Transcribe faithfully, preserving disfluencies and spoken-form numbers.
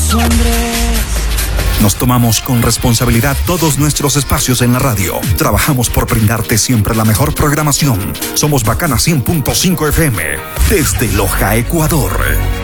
eso, Andrés. Nos tomamos con responsabilidad todos nuestros espacios en la radio. Trabajamos por brindarte siempre la mejor programación. Somos Bacana cien punto cinco F M, desde Loja, Ecuador.